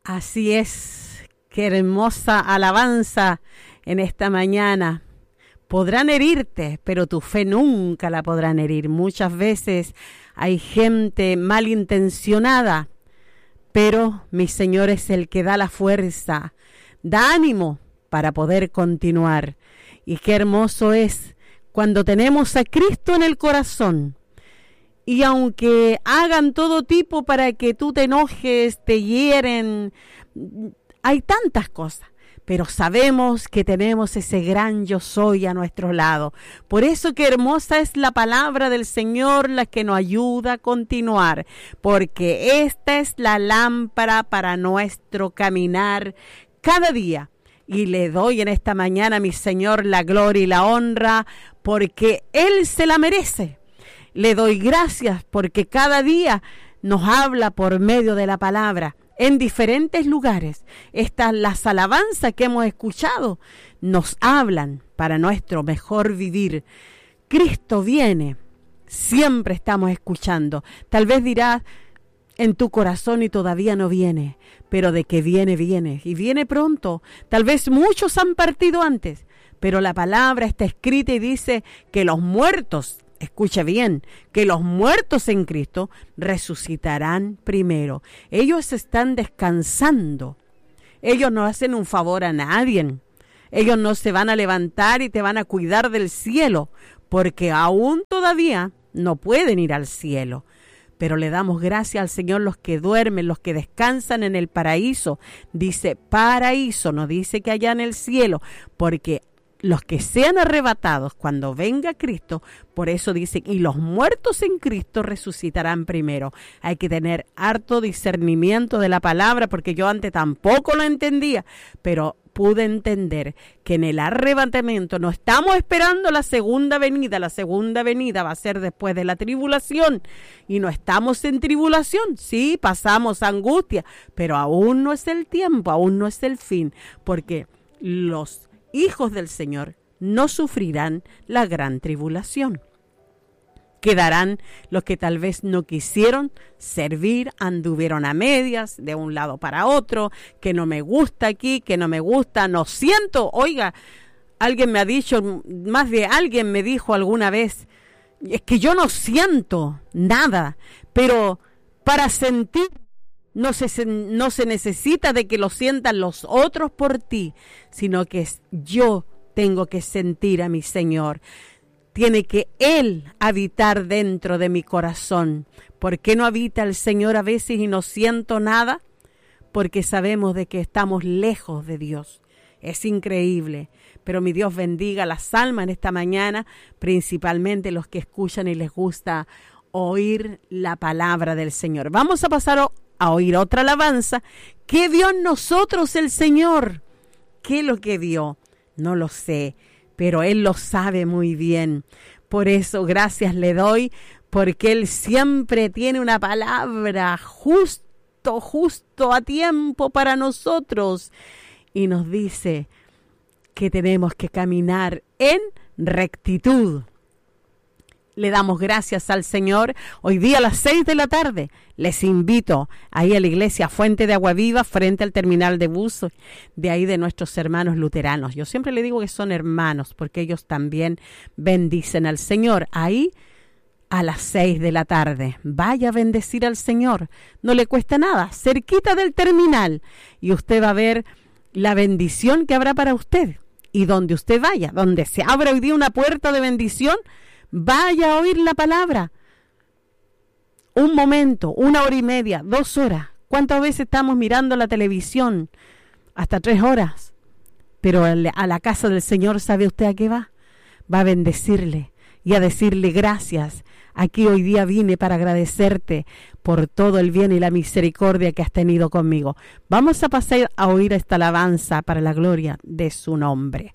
Así es, qué hermosa alabanza en esta mañana. Podrán herirte, pero tu fe nunca la podrán herir. Muchas veces hay gente malintencionada, pero mi Señor es el que da la fuerza, da ánimo para poder continuar. Y qué hermoso es cuando tenemos a Cristo en el corazón. Y aunque hagan todo tipo para que tú te enojes, te hieren, hay tantas cosas, pero sabemos que tenemos ese gran yo soy a nuestro lado. Por eso qué hermosa es la palabra del Señor, la que nos ayuda a continuar, porque esta es la lámpara para nuestro caminar cada día. Y le doy en esta mañana a mi Señor la gloria y la honra, porque Él se la merece. Le doy gracias porque cada día nos habla por medio de la palabra en diferentes lugares. Las alabanzas que hemos escuchado nos hablan para nuestro mejor vivir. Cristo viene, siempre estamos escuchando. Tal vez dirás en tu corazón y todavía no viene, pero de que viene, viene y viene pronto. Tal vez muchos han partido antes, pero la palabra está escrita y dice que los muertos, escucha bien, que los muertos en Cristo resucitarán primero. Ellos están descansando. Ellos no hacen un favor a nadie. Ellos no se van a levantar y te van a cuidar del cielo, porque aún todavía no pueden ir al cielo. Pero le damos gracias al Señor los que duermen, los que descansan en el paraíso. Dice paraíso, no dice que allá en el cielo, porque los que sean arrebatados cuando venga Cristo, por eso dicen, y los muertos en Cristo resucitarán primero. Hay que tener harto discernimiento de la palabra, porque yo antes tampoco lo entendía, pero pude entender que en el arrebatamiento no estamos esperando la segunda venida. La segunda venida va a ser después de la tribulación, y no estamos en tribulación. Sí, pasamos angustia, pero aún no es el tiempo, aún no es el fin, porque los hijos del Señor no sufrirán la gran tribulación. Quedarán los que tal vez no quisieron servir, anduvieron a medias, de un lado para otro, que no me gusta aquí, que no me gusta, no siento. Oiga, alguien me ha dicho, más de alguien me dijo alguna vez, es que yo no siento nada, pero para sentir no se necesita de que lo sientan los otros por ti, sino que yo tengo que sentir a mi Señor. Tiene que Él habitar dentro de mi corazón. ¿Por qué no habita el Señor a veces y no siento nada? Porque sabemos de que estamos lejos de Dios. Es increíble. Pero mi Dios bendiga las almas en esta mañana, principalmente los que escuchan y les gusta oír la palabra del Señor. Vamos a pasar a oír otra alabanza. ¿Qué vio en nosotros el Señor? ¿Qué es lo que vio? No lo sé, pero Él lo sabe muy bien. Por eso gracias le doy, porque Él siempre tiene una palabra justo a tiempo para nosotros. Y nos dice que tenemos que caminar en rectitud. Le damos gracias al Señor. Hoy día a las 6 de la tarde les invito ahí a la iglesia Fuente de Agua Viva, frente al terminal de bus, de ahí de nuestros hermanos luteranos. Yo siempre le digo que son hermanos, porque ellos también bendicen al Señor. Ahí a las 6 de la tarde. Vaya a bendecir al Señor. No le cuesta nada. Cerquita del terminal. Y usted va a ver la bendición que habrá para usted. Y donde usted vaya, donde se abra hoy día una puerta de bendición, vaya a oír la palabra. Un momento, 1 hora y media, 2 horas. ¿Cuántas veces estamos mirando la televisión? Hasta 3 horas. Pero a la casa del Señor, ¿sabe usted a qué va? Va a bendecirle y a decirle gracias. Aquí hoy día vine para agradecerte por todo el bien y la misericordia que has tenido conmigo. Vamos a pasar a oír esta alabanza para la gloria de su nombre.